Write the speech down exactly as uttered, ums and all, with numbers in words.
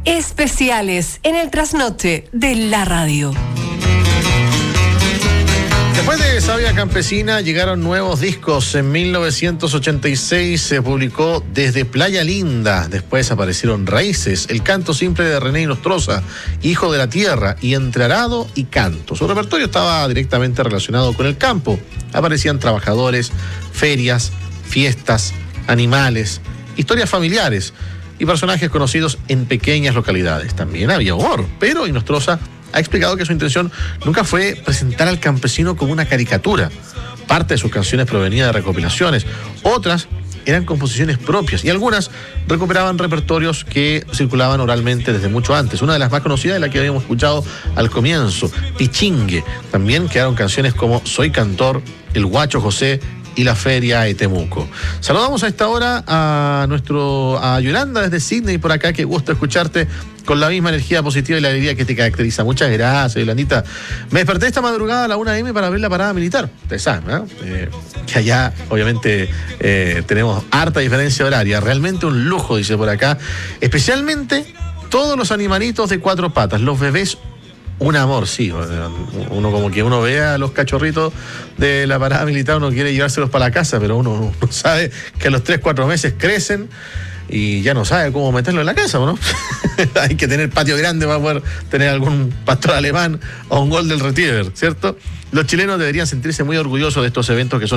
Especiales en el trasnoche de la radio. Después de Savia Campesina llegaron nuevos discos. En mil novecientos ochenta y seis se publicó Desde Playa Linda. Después aparecieron Raíces, el canto simple de René Nostroza, Hijo de la Tierra y Entre Arado y Canto. Su repertorio estaba directamente relacionado con el campo. Aparecían trabajadores, ferias, fiestas, animales, historias familiares y personajes conocidos en pequeñas localidades. También había humor, pero Nostroza ha explicado que su intención nunca fue presentar al campesino como una caricatura. Parte de sus canciones provenía de recopilaciones, otras eran composiciones propias y algunas recuperaban repertorios que circulaban oralmente desde mucho antes. Una de las más conocidas es la que habíamos escuchado al comienzo, Pichingue. También quedaron canciones como Soy Cantor, El Guacho José y La Feria de Temuco. Saludamos a esta hora a nuestro a Yolanda desde Sydney por acá. Qué gusto escucharte con la misma energía positiva y la alegría que te caracteriza. Muchas gracias, Yolandita. Me desperté esta madrugada a la una eme para ver la parada militar. Ustedes saben, ¿no? Eh, que allá, obviamente, eh, tenemos harta diferencia horaria. Realmente un lujo, dice por acá. Especialmente todos los animalitos de cuatro patas, los bebés. Un amor, sí. Uno como que uno ve a los cachorritos de la parada militar, uno quiere llevárselos para la casa, pero uno, uno sabe que a los tres, cuatro meses crecen y ya no sabe cómo meterlo en la casa, ¿no? Hay que tener patio grande para poder tener algún pastor alemán o un golden retriever, ¿cierto? Los chilenos deberían sentirse muy orgullosos de estos eventos que son